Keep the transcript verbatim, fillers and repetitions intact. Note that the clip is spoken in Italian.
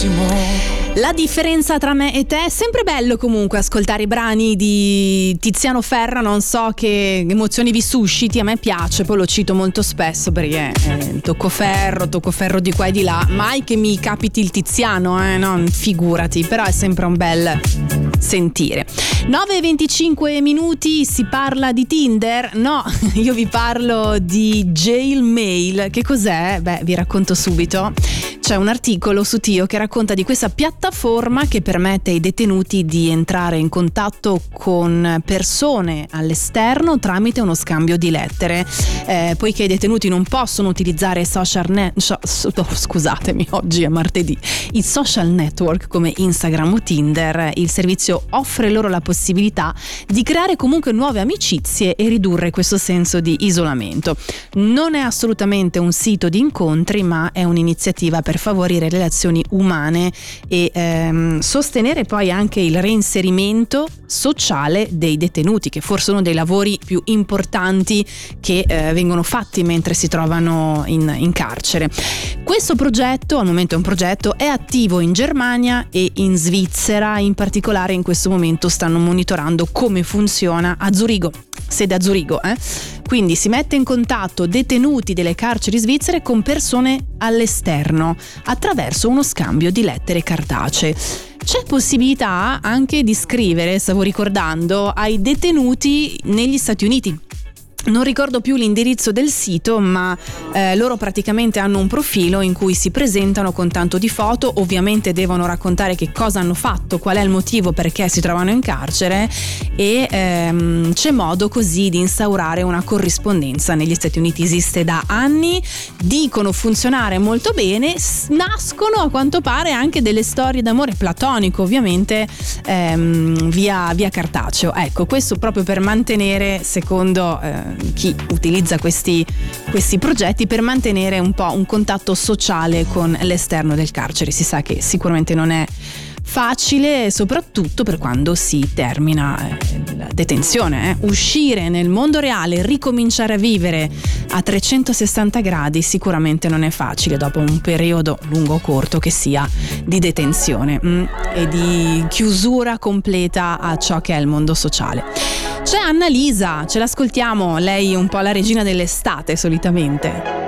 La differenza tra me e te è sempre bello comunque ascoltare i brani di Tiziano Ferro, non so che emozioni vi susciti, a me piace, poi lo cito molto spesso perché eh, tocco ferro, tocco ferro di qua e di là, mai che mi capiti il Tiziano, eh, no, figurati, però è sempre un bel sentire. nove e venticinque minuti, si parla di Tinder? No, io vi parlo di Jailmail. Che cos'è? Beh, vi racconto subito. C'è un articolo su Tio che racconta di questa piattaforma che permette ai detenuti di entrare in contatto con persone all'esterno tramite uno scambio di lettere. Eh, poiché i detenuti non possono utilizzare social net, oh, scusatemi, oggi è martedì, i social network come Instagram o Tinder, il servizio offre loro la possibilità di creare comunque nuove amicizie e ridurre questo senso di isolamento. Non è assolutamente un sito di incontri, ma è un'iniziativa per favorire relazioni umane e ehm, sostenere poi anche il reinserimento sociale dei detenuti, che forse è uno dei lavori più importanti che eh, vengono fatti mentre si trovano in, in carcere. Questo progetto, al momento è un progetto, è attivo in Germania e in Svizzera. In particolare in questo momento stanno monitorando come funziona a Zurigo, sede a Zurigo, eh? Quindi si mette in contatto detenuti delle carceri svizzere con persone all'esterno attraverso uno scambio di lettere cartacee. C'è possibilità anche di scrivere, stavo ricordando, ai detenuti negli Stati Uniti. Non ricordo più l'indirizzo del sito, ma eh, loro praticamente hanno un profilo in cui si presentano con tanto di foto, ovviamente devono raccontare che cosa hanno fatto, qual è il motivo perché si trovano in carcere e ehm, c'è modo così di instaurare una corrispondenza. Negli Stati Uniti esiste da anni, dicono funzionare molto bene, nascono a quanto pare anche delle storie d'amore platonico, ovviamente ehm, via, via cartaceo. Ecco, questo proprio per mantenere, secondo eh, chi utilizza questi, questi progetti, per mantenere un po' un contatto sociale con l'esterno del carcere. Si sa che sicuramente non è facile, soprattutto per quando si termina eh, la detenzione. Eh. Uscire nel mondo reale, ricominciare a vivere a trecentosessanta gradi sicuramente non è facile dopo un periodo lungo o corto che sia di detenzione mh, e di chiusura completa a ciò che è il mondo sociale. C'è Annalisa, ce l'ascoltiamo, lei è un po' la regina dell'estate solitamente.